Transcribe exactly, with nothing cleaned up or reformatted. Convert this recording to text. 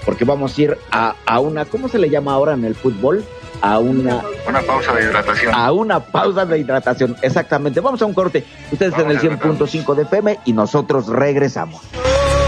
porque vamos a ir a, a una, ¿cómo se le llama ahora en el fútbol? A una... Una pausa de hidratación. A una pausa de hidratación, exactamente. Vamos a un corte. Ustedes vamos en el cien punto cinco de F M y nosotros regresamos.